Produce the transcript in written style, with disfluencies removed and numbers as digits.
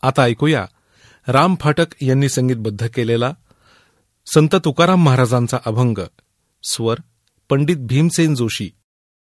आता ऐकूया राम फाटक यांनी संगीतबद्ध केलेला संत तुकाराम महाराजांचा अभंग, स्वर पंडित भीमसेन जोशी,